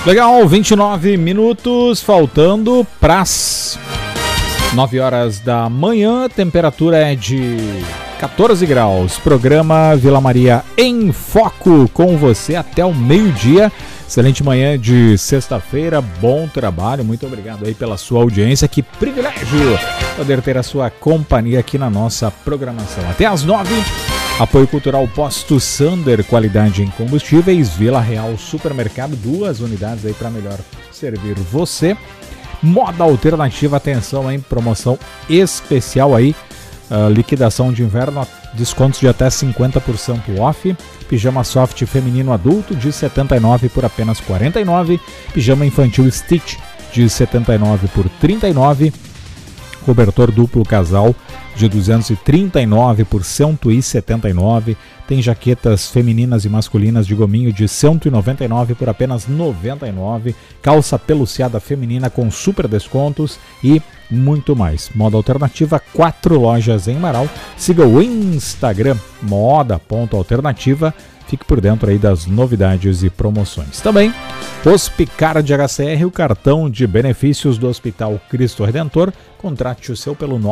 Legal, 29 minutos, faltando para as 9 horas da manhã, temperatura é de 14 graus. Programa Vila Maria em Foco com você até o meio-dia. Excelente manhã de sexta-feira, bom trabalho, muito obrigado aí pela sua audiência. Que privilégio poder ter a sua companhia aqui na nossa programação. Até às 9, apoio cultural Posto Sander, qualidade em combustíveis, Vila Real Supermercado, 2 unidades aí para melhor servir você. Moda Alternativa, atenção, hein? Promoção especial aí, liquidação de inverno, descontos de até 50% off. Pijama soft feminino adulto de R$ 79 por apenas R$ 49. Pijama infantil Stitch de R$ 79 por R$ 39. Cobertor duplo casal de 239 por 179. Tem jaquetas femininas e masculinas de gominho de 199 por apenas 99. Calça peluciada feminina com super descontos e muito mais. Moda Alternativa, 4 lojas em Marau. Siga o Instagram moda.alternativa. Fique por dentro aí das novidades e promoções. Também, Hospicar de HCR, o cartão de benefícios do Hospital Cristo Redentor. Contrate o seu pelo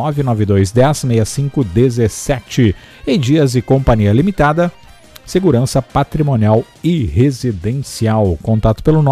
992106517. E Dias e Companhia Limitada, segurança patrimonial e residencial. Contato pelo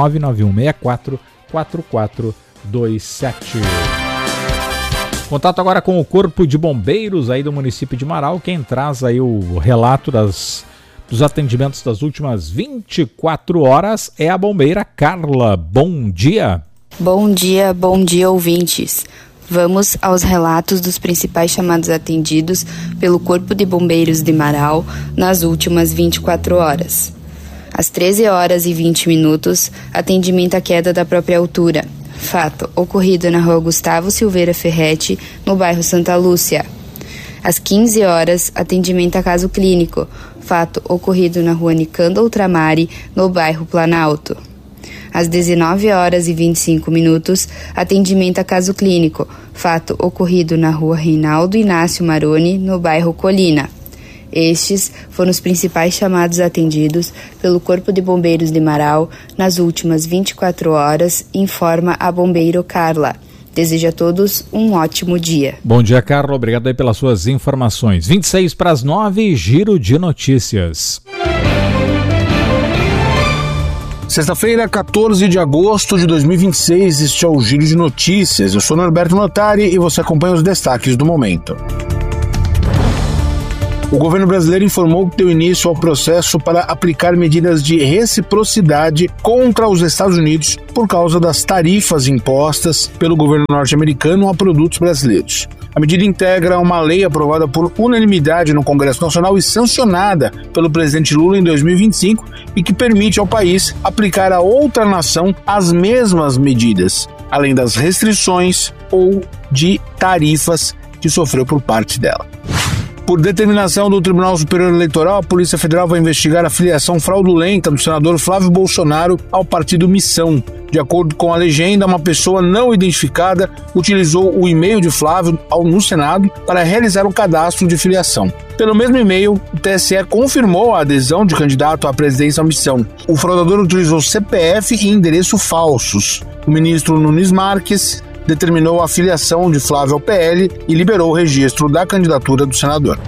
991644427. Contato agora com o Corpo de Bombeiros aí do município de Marau. Quem traz aí o relato dos atendimentos das últimas 24 horas é a bombeira Carla. Bom dia. Bom dia, ouvintes. Vamos aos relatos dos principais chamados atendidos pelo Corpo de Bombeiros de Marau nas últimas 24 horas. Às 13 horas e 20 minutos, atendimento à queda da própria altura. Fato ocorrido na rua Gustavo Silveira Ferretti, no bairro Santa Lúcia. Às 15 horas, atendimento a caso clínico. Fato ocorrido na rua Nicando Ultramari, no bairro Planalto. Às 19 horas e 25 minutos, atendimento a caso clínico. Fato ocorrido na rua Reinaldo Inácio Maroni, no bairro Colina. Estes foram os principais chamados atendidos pelo Corpo de Bombeiros de Marau nas últimas 24 horas, informa a bombeiro Carla. Desejo a todos um ótimo dia. Bom dia, Carla. Obrigado aí pelas suas informações. 26 para as 9, giro de notícias. Sexta-feira, 14 de agosto de 2026, este é o Giro de Notícias. Eu sou Norberto Notari e você acompanha os destaques do momento. O governo brasileiro informou que deu início ao processo para aplicar medidas de reciprocidade contra os Estados Unidos por causa das tarifas impostas pelo governo norte-americano a produtos brasileiros. A medida integra uma lei aprovada por unanimidade no Congresso Nacional e sancionada pelo presidente Lula em 2025 e que permite ao país aplicar a outra nação as mesmas medidas, além das restrições ou de tarifas que sofreu por parte dela. Por determinação do Tribunal Superior Eleitoral, a Polícia Federal vai investigar a filiação fraudulenta do senador Flávio Bolsonaro ao partido Missão. De acordo com a legenda, uma pessoa não identificada utilizou o e-mail de Flávio no Senado para realizar o cadastro de filiação. Pelo mesmo e-mail, o TSE confirmou a adesão de candidato à presidência à Missão. O fraudador utilizou CPF e endereço falsos. O ministro Nunes Marques determinou a filiação de Flávio ao PL e liberou o registro da candidatura do senador.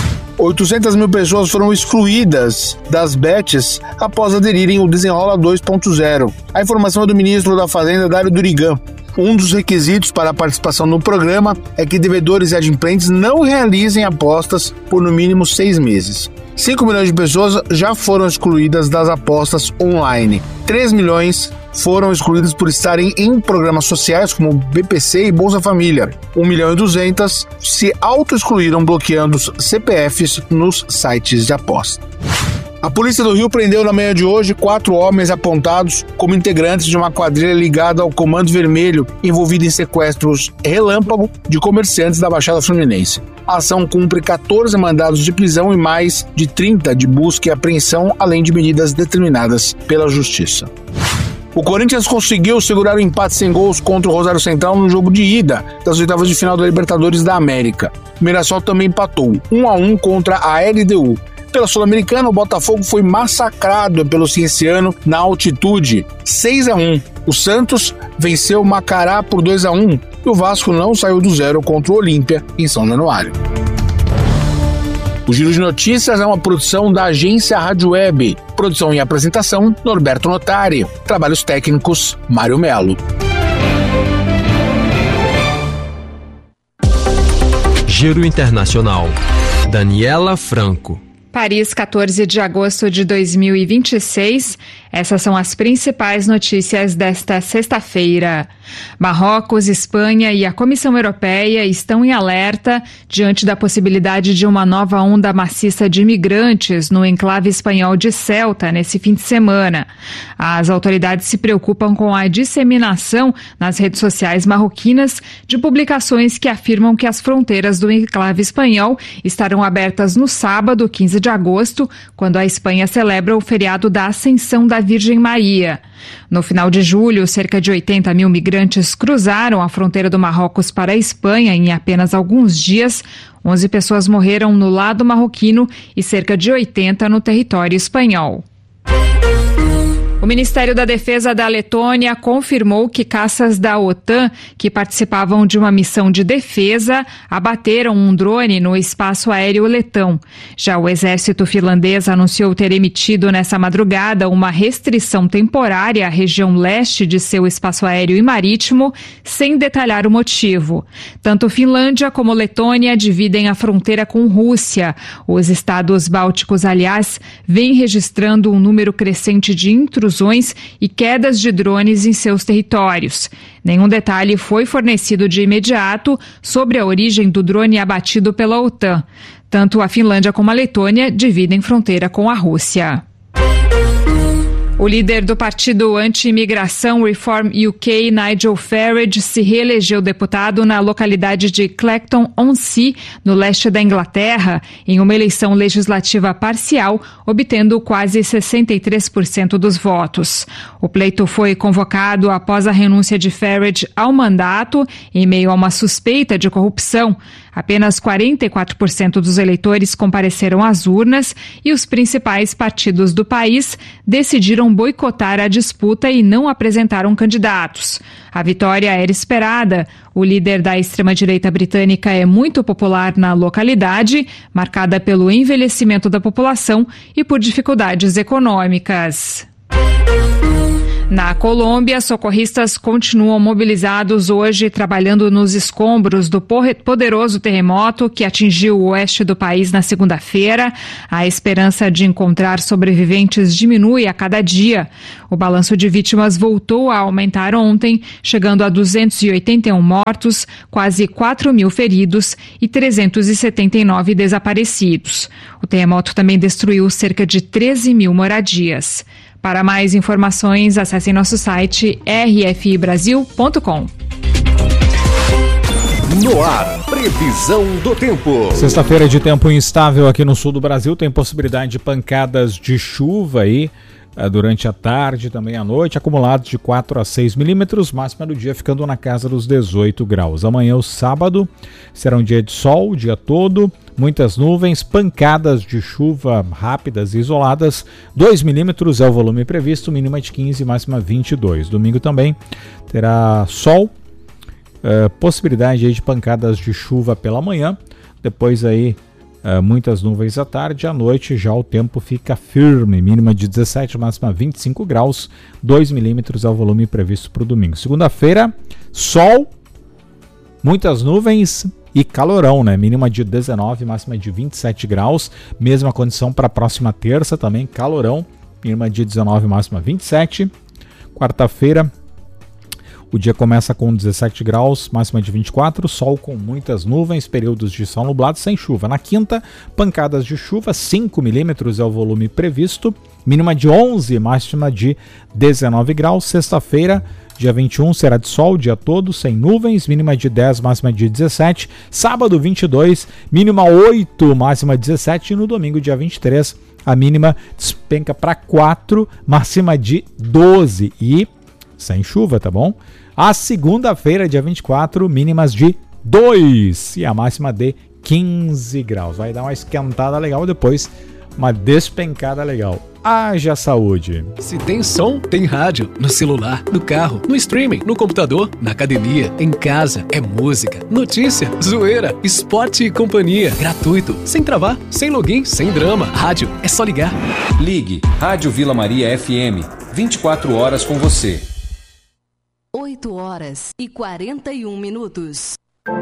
800 mil pessoas foram excluídas das bets após aderirem ao Desenrola 2.0. A informação é do ministro da Fazenda, Dário Durigan. Um dos requisitos para a participação no programa é que devedores e adimplentes não realizem apostas por no mínimo 6 meses. 5 milhões de pessoas já foram excluídas das apostas online. 3 milhões foram excluídos por estarem em programas sociais como BPC e Bolsa Família. 1.200.000 se auto-excluíram bloqueando os CPFs nos sites de aposta. A Polícia do Rio prendeu na manhã de hoje 4 homens apontados como integrantes de uma quadrilha ligada ao Comando Vermelho, envolvida em sequestros relâmpago de comerciantes da Baixada Fluminense. A ação cumpre 14 mandados de prisão e mais de 30 de busca e apreensão, além de medidas determinadas pela Justiça. O Corinthians conseguiu segurar o empate sem gols contra o Rosário Central no jogo de ida das oitavas de final da Libertadores da América. O Mirassol também empatou 1-1 contra a LDU. Pela Sul-Americana, o Botafogo foi massacrado pelo Cienciano na altitude, 6-1. O Santos venceu o Macará por 2-1 e o Vasco não saiu do zero contra o Olímpia em São Januário. O Giro de Notícias é uma produção da agência Rádio Web. Produção e apresentação, Norberto Notari. Trabalhos técnicos, Mário Melo. Giro Internacional, Daniela Franco. Paris, 14 de agosto de 2026. Essas são as principais notícias desta sexta-feira. Marrocos, Espanha e a Comissão Europeia estão em alerta diante da possibilidade de uma nova onda maciça de imigrantes no enclave espanhol de Ceuta nesse fim de semana. As autoridades se preocupam com a disseminação nas redes sociais marroquinas de publicações que afirmam que as fronteiras do enclave espanhol estarão abertas no sábado, 15 de agosto, quando a Espanha celebra o feriado da Ascensão da Virgem Maria. No final de julho, cerca de 80 mil migrantes cruzaram a fronteira do Marrocos para a Espanha em apenas alguns dias. 11 pessoas morreram no lado marroquino e cerca de 80 no território espanhol. O Ministério da Defesa da Letônia confirmou que caças da OTAN que participavam de uma missão de defesa abateram um drone no espaço aéreo letão. Já o exército finlandês anunciou ter emitido nessa madrugada uma restrição temporária à região leste de seu espaço aéreo e marítimo, sem detalhar o motivo. Tanto Finlândia como Letônia dividem a fronteira com Rússia. Os estados bálticos, aliás, vêm registrando um número crescente de intrusões e quedas de drones em seus territórios. Nenhum detalhe foi fornecido de imediato sobre a origem do drone abatido pela OTAN. Tanto a Finlândia como a Letônia dividem fronteira com a Rússia. O líder do partido anti-imigração Reform UK, Nigel Farage, se reelegeu deputado na localidade de Clacton-on-Sea, no leste da Inglaterra, em uma eleição legislativa parcial, obtendo quase 63% dos votos. O pleito foi convocado após a renúncia de Farage ao mandato, em meio a uma suspeita de corrupção. Apenas 44% dos eleitores compareceram às urnas e os principais partidos do país decidiram boicotar a disputa e não apresentaram candidatos. A vitória era esperada. O líder da extrema-direita britânica é muito popular na localidade, marcada pelo envelhecimento da população e por dificuldades econômicas. Na Colômbia, socorristas continuam mobilizados hoje, trabalhando nos escombros do poderoso terremoto que atingiu o oeste do país na segunda-feira. A esperança de encontrar sobreviventes diminui a cada dia. O balanço de vítimas voltou a aumentar ontem, chegando a 281 mortos, quase 4 mil feridos e 379 desaparecidos. O terremoto também destruiu cerca de 13 mil moradias. Para mais informações, acessem nosso site rfibrasil.com. No ar, previsão do tempo. Sexta-feira de tempo instável aqui no sul do Brasil, tem possibilidade de pancadas de chuva aí durante a tarde, também à noite, acumulados de 4 a 6 milímetros, máxima do dia ficando na casa dos 18 graus. Amanhã, o sábado, será um dia de sol o dia todo, muitas nuvens, pancadas de chuva rápidas e isoladas, 2 milímetros é o volume previsto, mínima de 15, máxima 22. Domingo também terá sol, possibilidade aí de pancadas de chuva pela manhã, depois aí muitas nuvens à tarde, à noite já o tempo fica firme, mínima de 17, máxima 25 graus, 2 milímetros é o volume previsto para o domingo. Segunda-feira, sol, muitas nuvens e calorão, né? Mínima de 19, máxima de 27 graus, mesma condição para a próxima terça também, calorão, mínima de 19, máxima 27. Quarta-feira, o dia começa com 17 graus, máxima de 24, sol com muitas nuvens, períodos de sol nublado sem chuva. Na quinta, pancadas de chuva, 5 milímetros é o volume previsto, mínima de 11, máxima de 19 graus. Sexta-feira, dia 21, será de sol o dia todo, sem nuvens, mínima de 10, máxima de 17. Sábado, 22, mínima 8, máxima 17. E no domingo, dia 23, a mínima despenca para 4, máxima de 12 e sem chuva, tá bom? A segunda-feira, dia 24, mínimas de 2 e a máxima de 15 graus. Vai dar uma esquentada legal, depois uma despencada legal. Haja saúde. Se tem som, tem rádio. No celular, no carro, no streaming, no computador, na academia, em casa. É música, notícia, zoeira, esporte e companhia. Gratuito, sem travar, sem login, sem drama. Rádio, é só ligar. Ligue Rádio Vila Maria FM. 24 horas com você. 8h41.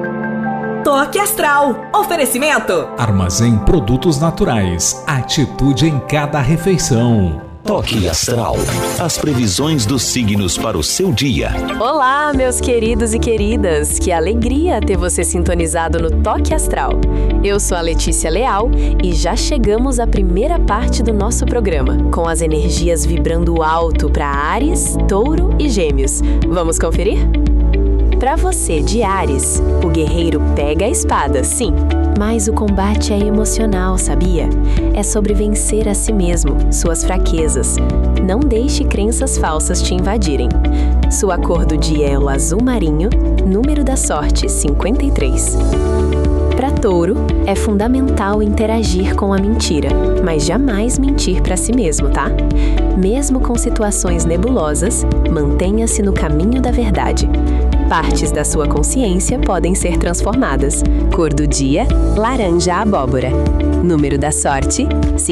Toque Astral. Oferecimento. Armazém Produtos Naturais. Atitude em cada refeição. Toque Astral. As previsões dos signos para o seu dia. Olá, meus queridos e queridas. Que alegria ter você sintonizado no Toque Astral. Eu sou a Letícia Leal e já chegamos à primeira parte do nosso programa, com as energias vibrando alto para Áries, Touro e Gêmeos. Vamos conferir? Para você de Áries, o guerreiro pega a espada, sim, mas o combate é emocional, sabia? É sobre vencer a si mesmo, suas fraquezas. Não deixe crenças falsas te invadirem. Sua cor do dia é o azul marinho, número da sorte 53. Para Touro, é fundamental interagir com a mentira, mas jamais mentir para si mesmo, tá? Mesmo com situações nebulosas, mantenha-se no caminho da verdade. Partes da sua consciência podem ser transformadas. Cor do dia, laranja abóbora. Número da sorte,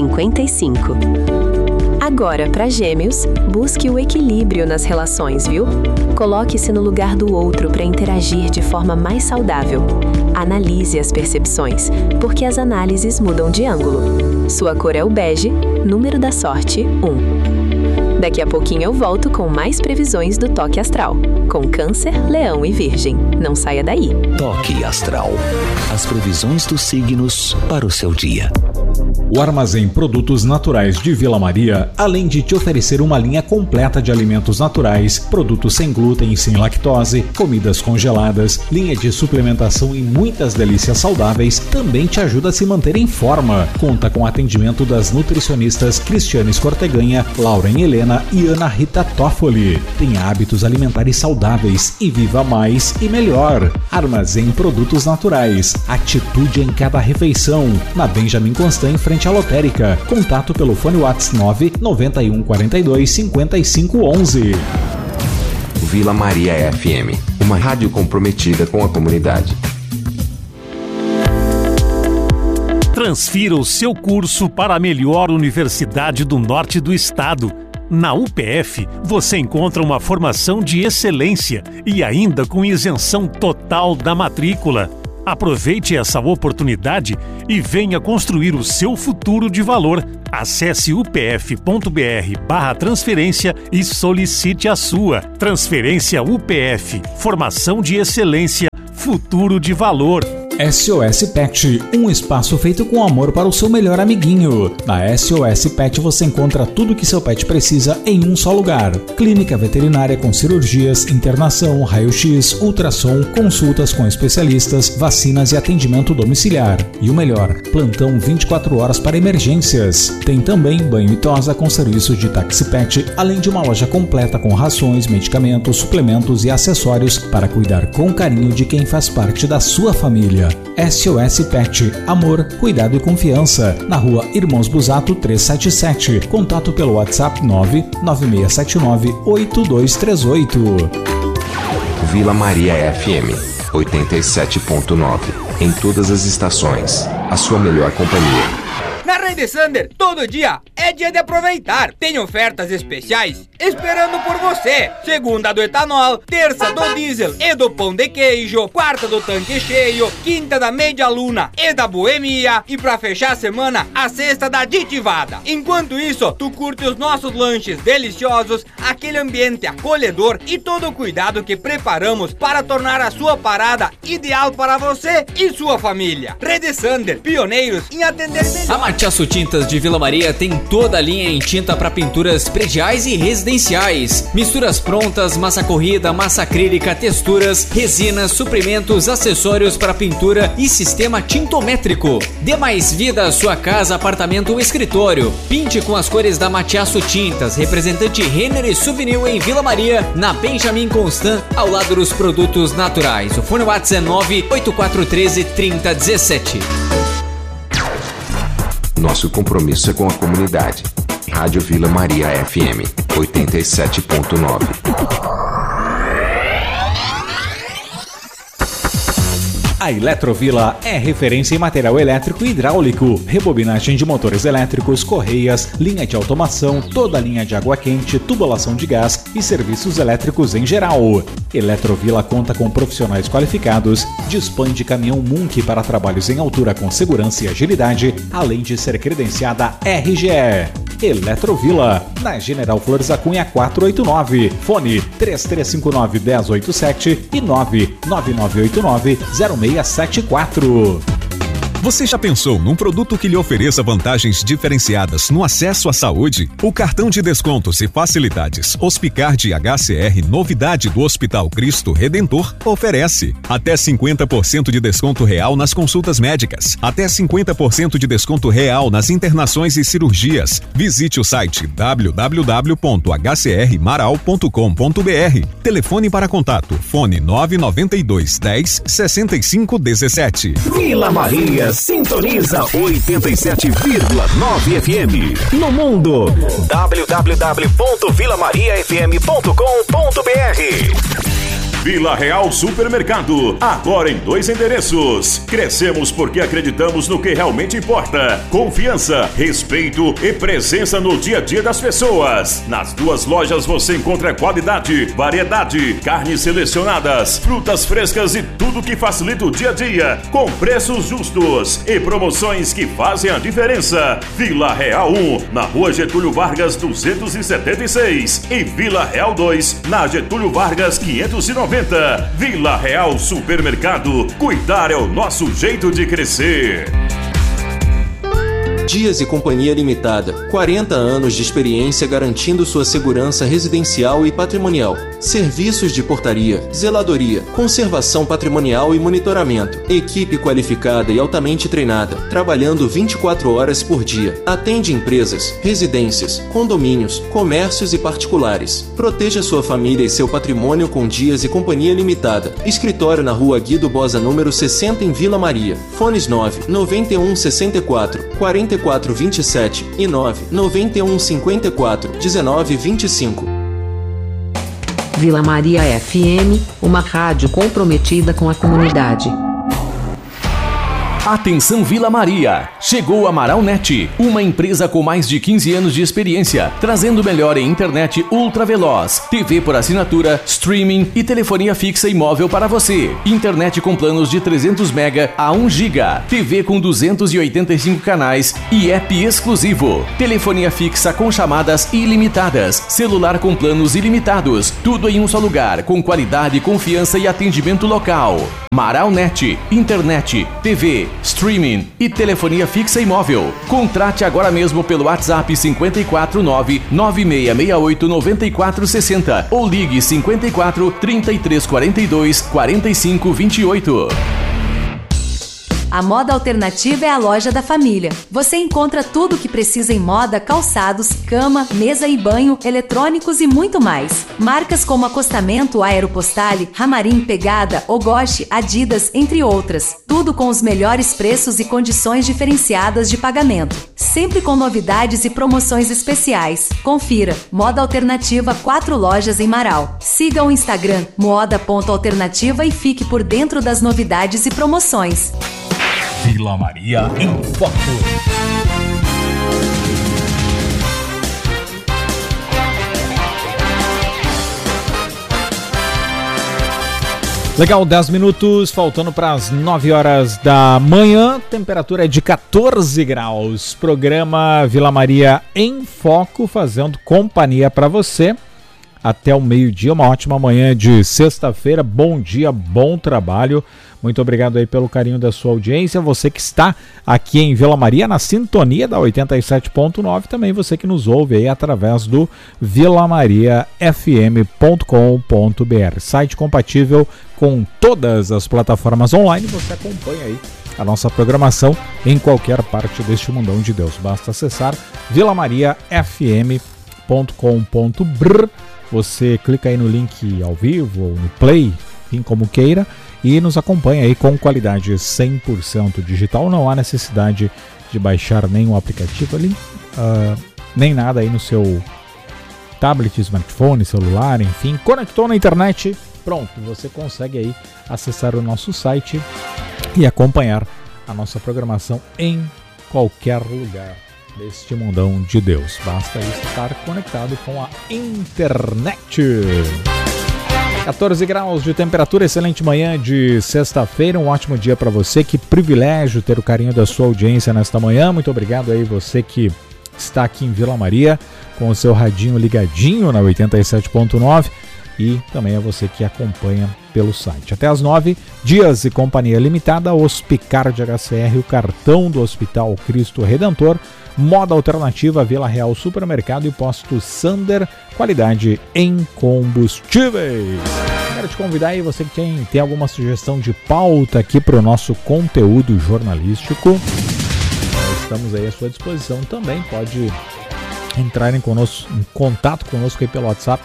55. Agora, para Gêmeos, busque o equilíbrio nas relações, viu? Coloque-se no lugar do outro para interagir de forma mais saudável. Analise as percepções, porque as análises mudam de ângulo. Sua cor é o bege, número da sorte, 1. Daqui a pouquinho eu volto com mais previsões do Toque Astral, com Câncer, Leão e Virgem. Não saia daí. Toque Astral. As previsões dos signos para o seu dia. O Armazém Produtos Naturais de Vila Maria, além de te oferecer uma linha completa de alimentos naturais, produtos sem glúten e sem lactose, comidas congeladas, linha de suplementação e muitas delícias saudáveis, também te ajuda a se manter em forma. Conta com atendimento das nutricionistas Cristiane Escorteganha, Lauren Helena e Ana Rita Toffoli. Tenha hábitos alimentares saudáveis e viva mais e melhor. Armazém Produtos Naturais. Atitude em cada refeição. Na Benjamin Constant, em frente à lotérica. Contato pelo fone WhatsApp 991 42 55 11. Vila Maria FM, uma rádio comprometida com a comunidade. Transfira o seu curso para a melhor universidade do norte do estado. Na UPF, você encontra uma formação de excelência e ainda com isenção total da matrícula. Aproveite essa oportunidade e venha construir o seu futuro de valor. Acesse upf.br/transferência e solicite a sua. Transferência UPF. Formação de excelência. Futuro de valor. SOS Pet, um espaço feito com amor para o seu melhor amiguinho. Na SOS Pet você encontra tudo que seu pet precisa em um só lugar. Clínica veterinária com cirurgias, internação, raio-x, ultrassom, consultas com especialistas, vacinas e atendimento domiciliar. E o melhor, plantão 24 horas para emergências. Tem também banho e tosa com serviço de táxi pet, além de uma loja completa com rações, medicamentos, suplementos e acessórios para cuidar com carinho de quem faz parte da sua família. SOS Pet, amor, cuidado e confiança. Na rua Irmãos Busato 377. Contato pelo WhatsApp 996798238. Vila Maria FM 87.9. Em todas as estações, a sua melhor companhia. Na Rede Sander, todo dia é dia de aproveitar. Tem ofertas especiais esperando por você. Segunda do etanol, terça do diesel e do pão de queijo, quarta do tanque cheio, quinta da meia luna e da boemia e pra fechar a semana, a sexta da aditivada. Enquanto isso, tu curte os nossos lanches deliciosos, aquele ambiente acolhedor e todo o cuidado que preparamos para tornar a sua parada ideal para você e sua família. Rede Sander, pioneiros em atender melhor. A Matiaço Tintas de Vila Maria tem toda a linha em tinta para pinturas prediais e residenciais. Misturas prontas, massa corrida, massa acrílica, texturas, resinas, suprimentos, acessórios para pintura e sistema tintométrico. Dê mais vida à sua casa, apartamento ou escritório. Pinte com as cores da Matiaço Tintas, representante Renner e Souvenir em Vila Maria, na Benjamin Constant, ao lado dos produtos naturais. O fone WhatsApp é 98413 3017. Nosso compromisso é com a comunidade. Rádio Vila Maria FM 87.9. A Eletrovila é referência em material elétrico e hidráulico, rebobinagem de motores elétricos, correias, linha de automação, toda a linha de água quente, tubulação de gás e serviços elétricos em geral. Eletrovila conta com profissionais qualificados, dispõe de caminhão Munk para trabalhos em altura com segurança e agilidade, além de ser credenciada RGE. Eletrovila, na General Flores da Cunha 489, fone 3359-1087 e 99989-0674. Você já pensou num produto que lhe ofereça vantagens diferenciadas no acesso à saúde? O cartão de descontos e facilidades Hospicard HCR, novidade do Hospital Cristo Redentor, oferece até 50% de desconto real nas consultas médicas, até 50% de desconto real nas internações e cirurgias. Visite o site www.hcrmaral.com.br. Telefone para contato, fone 992 10 65 17. Vila Maria sintoniza 87,9 FM. No mundo, www.vilamariafm.com.br. Vila Real Supermercado, agora em 2 endereços. Crescemos porque acreditamos no que realmente importa: confiança, respeito e presença no dia a dia das pessoas. Nas 2 lojas você encontra qualidade, variedade, carnes selecionadas, frutas frescas e tudo que facilita o dia a dia, com preços justos e promoções que fazem a diferença. Vila Real 1, na Rua Getúlio Vargas 276 e Vila Real 2, na Getúlio Vargas 590. Vila Real Supermercado. Cuidar é o nosso jeito de crescer. Dias e Companhia Limitada, 40 anos de experiência garantindo sua segurança residencial e patrimonial. Serviços de portaria, zeladoria, conservação patrimonial e monitoramento. Equipe qualificada e altamente treinada, trabalhando 24 horas por dia. Atende empresas, residências, condomínios, comércios e particulares. Proteja sua família e seu patrimônio com Dias e Companhia Limitada. Escritório na Rua Guido Bosa, número 60, em Vila Maria. Fones 9 91 64 44 27 e 9 91 54 19 25. Vila Maria FM, uma rádio comprometida com a comunidade. Atenção Vila Maria! Chegou a Amaralnet, uma empresa com mais de 15 anos de experiência, trazendo o melhor em internet ultra veloz, TV por assinatura, streaming e telefonia fixa e móvel para você. Internet com planos de 300 MB a 1 GB, TV com 285 canais e app exclusivo. Telefonia fixa com chamadas ilimitadas, celular com planos ilimitados, tudo em um só lugar, com qualidade, confiança e atendimento local. Amaralnet, internet, TV, streaming e telefonia fixa e móvel. Contrate agora mesmo pelo WhatsApp 549-9668-9460 ou ligue 54 3342 4528. A Moda Alternativa é a loja da família. Você encontra tudo o que precisa em moda, calçados, cama, mesa e banho, eletrônicos e muito mais. Marcas como Acostamento, Aeropostale, Ramarim, Pegada, Ogoshi, Adidas, entre outras. Tudo com os melhores preços e condições diferenciadas de pagamento. Sempre com novidades e promoções especiais. Confira. Moda Alternativa, 4 lojas em Marau. Siga o Instagram moda.alternativa e fique por dentro das novidades e promoções. Vila Maria em Foco. Legal, 10 minutos, faltando para as 9 horas da manhã, temperatura é de 14 graus. Programa Vila Maria em Foco, fazendo companhia para você até o meio-dia. Uma ótima manhã de sexta-feira, bom dia, bom trabalho. Muito obrigado aí pelo carinho da sua audiência. Você que está aqui em Vila Maria, na sintonia da 87.9, também você que nos ouve aí através do vilamariafm.com.br. Site compatível com todas as plataformas online. Você acompanha aí a nossa programação em qualquer parte deste mundão de Deus. Basta acessar vilamariafm.com.br. Você clica aí no link ao vivo ou no play, enfim, como queira, e nos acompanha aí com qualidade 100% digital. Não há necessidade de baixar nenhum aplicativo ali, nem nada aí no seu tablet, smartphone, celular, enfim, conectou na internet, pronto, você consegue aí acessar o nosso site e acompanhar a nossa programação em qualquer lugar deste mundão de Deus. Basta estar conectado com a internet. 14 graus de temperatura, excelente manhã de sexta-feira, um ótimo dia para você. Que privilégio ter o carinho da sua audiência nesta manhã. Muito obrigado aí você que está aqui em Vila Maria com o seu radinho ligadinho na 87.9 e também a você que acompanha pelo site. Até às 9, Dias e Companhia Limitada, Hospicar de HCR, o cartão do Hospital Cristo Redentor, Moda Alternativa, Vila Real Supermercado e Posto Sander, qualidade em combustíveis. Quero te convidar aí, você que tem alguma sugestão de pauta aqui para o nosso conteúdo jornalístico, estamos aí à sua disposição também, pode entrar em contato conosco aí pelo WhatsApp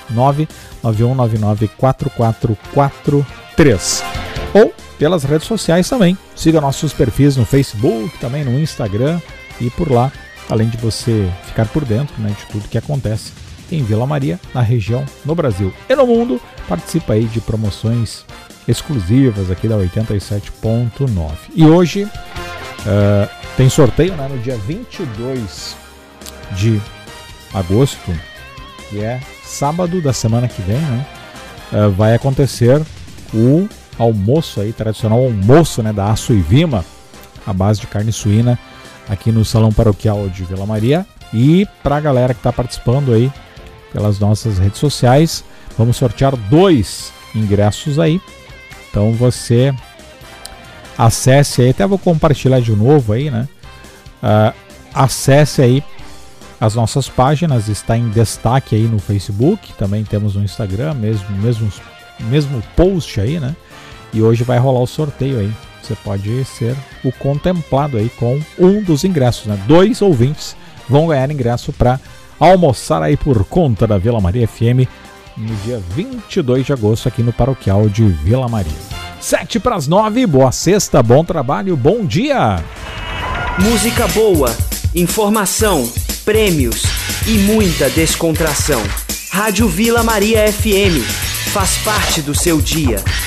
991994443 ou pelas redes sociais também. Siga nossos perfis no Facebook, também no Instagram e por lá, além de você ficar por dentro, né, de tudo que acontece em Vila Maria, na região, no Brasil e no mundo, participa aí de promoções exclusivas aqui da 87.9. E hoje tem sorteio, né, no dia 22 de agosto, que é sábado da semana que vem, né? Vai acontecer o almoço aí, tradicional almoço, né, da Aço e Vima, a base de carne suína, aqui no Salão Paroquial de Vila Maria. E para a galera que está participando aí pelas nossas redes sociais, vamos sortear 2 ingressos aí. Então você acesse aí, até vou compartilhar de novo aí, né? Acesse aí as nossas páginas, está em destaque aí no Facebook, também temos no Instagram, mesmo post aí, né? E hoje vai rolar o sorteio aí. Você pode ser o contemplado aí com um dos ingressos, né? 2 ouvintes vão ganhar ingresso para almoçar aí por conta da Vila Maria FM no dia 22 de agosto aqui no Paroquial de Vila Maria. 7:09, boa sexta, bom trabalho, bom dia! Música boa, informação, prêmios e muita descontração. Rádio Vila Maria FM faz parte do seu dia.